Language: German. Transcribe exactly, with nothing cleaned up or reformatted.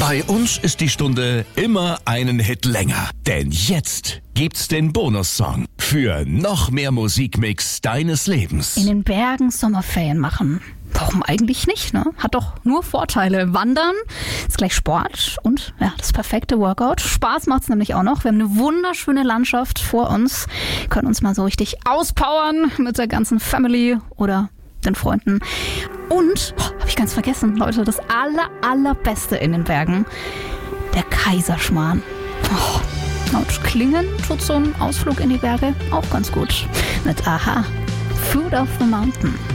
Bei uns ist die Stunde immer einen Hit länger. Denn jetzt gibt's den Bonussong für noch mehr Musikmix deines Lebens. In den Bergen Sommerferien machen. Warum eigentlich nicht, ne? Hat doch nur Vorteile. Wandern ist gleich Sport und ja, das perfekte Workout. Spaß macht's nämlich auch noch. Wir haben eine wunderschöne Landschaft vor uns. Können uns mal so richtig auspowern mit der ganzen Family oder den Freunden. Und, oh, habe ich ganz vergessen, Leute, das aller, allerbeste in den Bergen, der Kaiserschmarrn. Oh, laut Klingen tut so ein Ausflug in die Berge auch ganz gut. Mit Aha, Food of the Mountain.